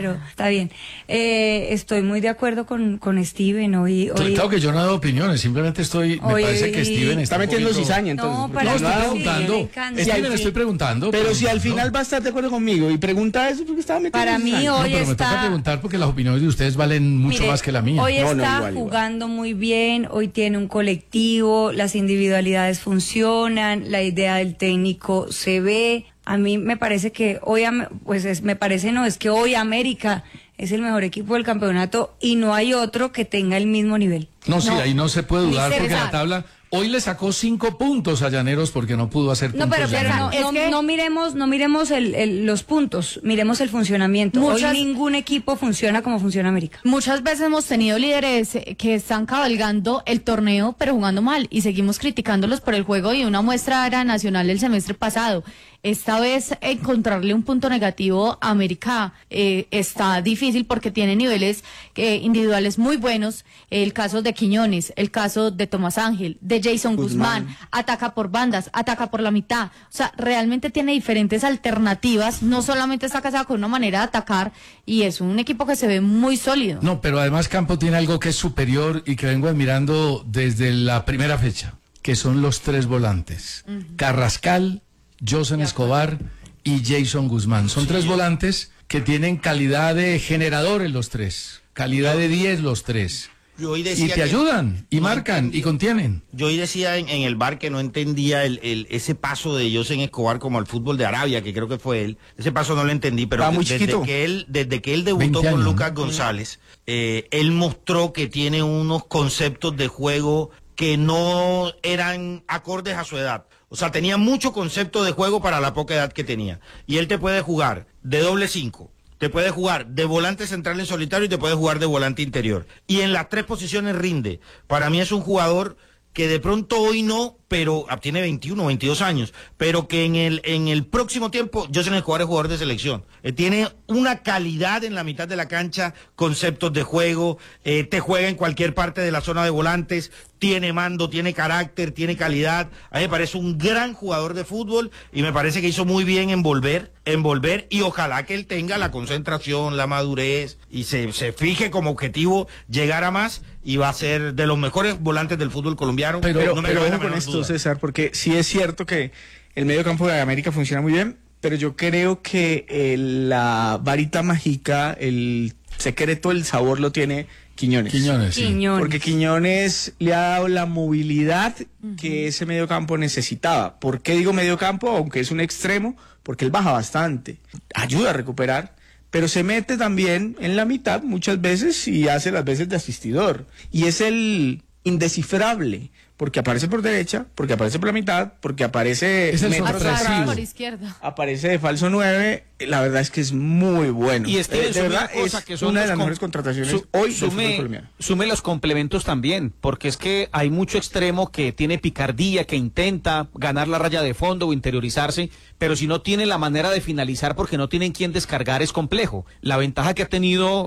pero está bien. Estoy muy de acuerdo con Steven. Claro que yo no he dado opiniones, simplemente me parece que Steven está metiendo cizaña, entonces. Estoy preguntando. Pero si al final va a estar de acuerdo conmigo y pregunta eso, porque estaba metiendo para mí cizaña. hoy pero está... me toca preguntar porque las opiniones de ustedes valen mucho más que la mía. Hoy está igual. jugando muy bien, hoy tiene un colectivo, las individualidades funcionan, la idea del técnico se ve. A mí me parece que hoy, es que hoy América es el mejor equipo del campeonato y no hay otro que tenga el mismo nivel. No, sí, ahí no se puede dudar porque César. la tabla hoy le sacó 5 puntos a Llaneros porque no pudo hacer puntos. No miremos los puntos, miremos el funcionamiento. Hoy ningún equipo funciona como funciona América. Muchas veces hemos tenido líderes que están cabalgando el torneo pero jugando mal y seguimos criticándolos por el juego, y una muestra era Nacional el semestre pasado. Esta vez encontrarle un punto negativo a América está difícil porque tiene niveles individuales muy buenos. El caso de Quiñones, el caso de Tomás Ángel, de Jason Guzmán, ataca por bandas, ataca por la mitad. O sea, realmente tiene diferentes alternativas, no solamente está casado con una manera de atacar, y es un equipo que se ve muy sólido. No, pero además Campo tiene algo que es superior y que vengo admirando desde la primera fecha, que son los 3 volantes. Carrascal, Josen Escobar y Jason Guzmán. Son 3 volantes que tienen calidad de generadores los 3, calidad de 10 los 3. Y te ayudan, y marcan, y contienen. Yo hoy decía en el bar que no entendía ese paso de Josen Escobar como al fútbol de Arabia, que creo que fue él. Ese paso no lo entendí, pero desde que él debutó con Lucas González, él mostró que tiene unos conceptos de juego que no eran acordes a su edad. O sea, tenía mucho concepto de juego para la poca edad que tenía. Y él te puede jugar de doble 5, te puede jugar de volante central en solitario y te puede jugar de volante interior. Y en las 3 posiciones rinde. Para mí es un jugador que de pronto hoy no, pero tiene 21, 22 años, pero que en el próximo tiempo, Josen Escobar es jugador de selección. Tiene una calidad en la mitad de la cancha, conceptos de juego, te juega en cualquier parte de la zona de volantes, tiene mando, tiene carácter, tiene calidad. A mí me parece un gran jugador de fútbol y me parece que hizo muy bien en volver, y ojalá que él tenga la concentración, la madurez y se fije como objetivo llegar a más, y va a ser de los mejores volantes del fútbol colombiano. Pero ojo con esto, César, porque sí es cierto que el medio campo de América funciona muy bien, pero yo creo que la varita mágica, el secreto, el sabor lo tiene Quiñones. Sí. Porque Quiñones le ha dado la movilidad que ese medio campo necesitaba. ¿Por qué digo medio campo? Aunque es un extremo, porque él baja bastante, ayuda a recuperar, pero se mete también en la mitad muchas veces y hace las veces de asistidor. Y es el indescifrable, porque aparece por derecha, porque aparece por la mitad, porque aparece por izquierda, aparece de falso 9. La verdad es que es muy bueno. Y de verdad es una de las mejores contrataciones hoy del fútbol colombiano. Sume los complementos también, porque es que hay mucho extremo que tiene picardía, que intenta ganar la raya de fondo o interiorizarse, pero si no tiene la manera de finalizar porque no tienen quien descargar, es complejo. La ventaja que ha tenido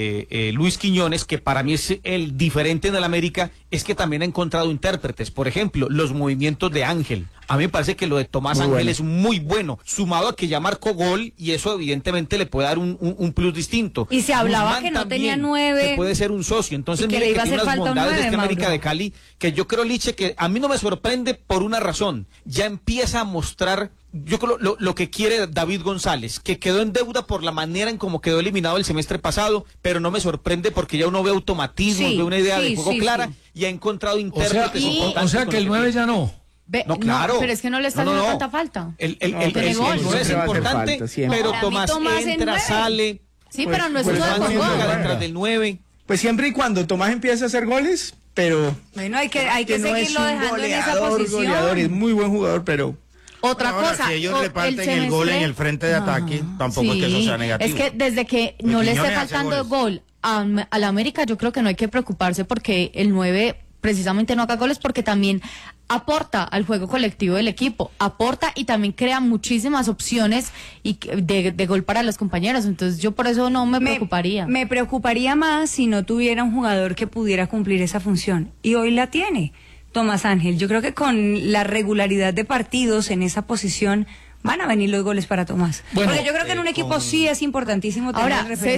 Luis Quiñones, que para mí es el diferente en el América, es que también ha encontrado intérpretes. Por ejemplo, los movimientos de Ángel. A mí me parece que lo de Tomás Ángel es muy bueno, sumado a que ya marcó gol, y eso evidentemente le puede dar un plus distinto. Y se hablaba Guzmán que no tenía también, 9. Que puede ser un socio. Entonces, que mire le iba que a tiene hacer unas falta un bondades 9, de este América Mauro. de Cali, que yo creo, Liche, que a mí no me sorprende por una razón. Ya empieza a mostrar, yo creo, lo que quiere David González, que quedó en deuda por la manera en cómo quedó eliminado el semestre pasado, pero no me sorprende porque ya uno ve automatismos, ve una idea de juego clara, y ha encontrado intérpretes. O sea que el 9 ya no. No, claro. No, pero es que no le está haciendo tanta falta. El 9 es importante, pero Tomás entra, sale. Sí, pero no es un detrás del 9. Pues siempre y cuando Tomás empiece a hacer goles, pero bueno, hay que no seguirlo dejando en esa posición. Goleador, es muy buen jugador, pero otra cosa, si ellos reparten el gol en el frente de ataque, tampoco es que eso sea negativo. Es que desde que no le esté faltando gol a la América, yo creo que no hay que preocuparse porque el 9 precisamente no haga goles, porque también aporta al juego colectivo del equipo, aporta y también crea muchísimas opciones de gol para los compañeros. Entonces yo por eso no me preocuparía. Me preocuparía más si no tuviera un jugador que pudiera cumplir esa función, y hoy la tiene Tomás Ángel. Yo creo que con la regularidad de partidos en esa posición van a venir los goles para Tomás. Bueno, porque yo creo que en un equipo sí es importantísimo tener referencia.